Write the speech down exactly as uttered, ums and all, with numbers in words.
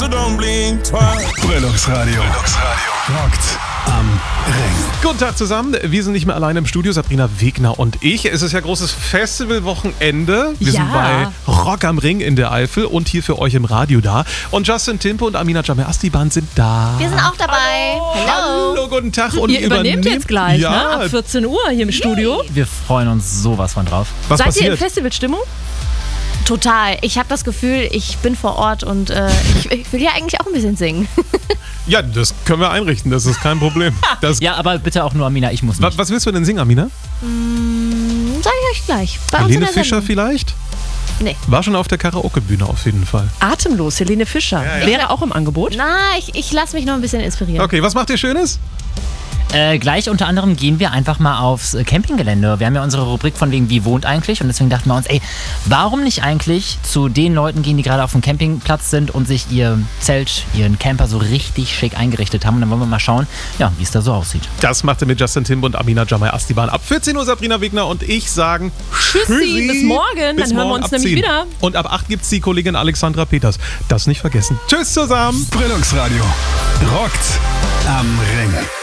so don't blink twice. Brillungsradio. Brillungsradio. Rockt am Ring. Guten Tag zusammen, wir sind nicht mehr alleine im Studio, Sabrina Wegner und ich. Es ist ja großes Festivalwochenende. Wir Ja. sind bei Rock am Ring in der Eifel und hier für euch im Radio da. Und Justin Timpe und Amina Jameh Astiban sind da. Wir sind auch dabei. Hallo. Hallo, guten Tag. Und Ihr übernehmt jetzt gleich, ja. ne? Ab vierzehn Uhr hier im Studio. Wir freuen uns sowas von drauf. Was Seid ihr in passiert? Festivalstimmung? Total. Ich habe das Gefühl, ich bin vor Ort und äh, ich, ich will ja eigentlich auch ein bisschen singen. Ja, das können wir einrichten, das ist kein Problem. Das, Ja, aber bitte auch nur Amina, ich muss wa- nicht. was willst du denn singen, Amina? Hm, sag ich euch gleich. Bei uns in Helene der Fischer Sendung. vielleicht? Nee. War schon auf der Karaoke-Bühne auf jeden Fall. Atemlos, Helene Fischer. Ja, ja. Wäre auch im Angebot. Na, ich, ich lasse mich noch ein bisschen inspirieren. Okay, was macht ihr Schönes? Äh, gleich unter anderem gehen wir einfach mal aufs äh, Campinggelände. Wir haben ja unsere Rubrik von wegen, wie wohnt eigentlich? Und deswegen dachten wir uns, ey, warum nicht eigentlich zu den Leuten gehen, die gerade auf dem Campingplatz sind und sich ihr Zelt, ihren Camper so richtig schick eingerichtet haben. Und dann wollen wir mal schauen, ja, wie es da so aussieht. Das macht ihr mit Justin Timbe und Amina Jameh Astiban. Ab vierzehn Uhr Sabrina Wegner und ich sagen Tschüssi, bis morgen. Bis Dann hören wir morgen uns ab nämlich zehn. wieder. Und ab acht gibt's die Kollegin Alexandra Peters. Das nicht vergessen. Tschüss zusammen. Brillungsradio. Rockt am Ring.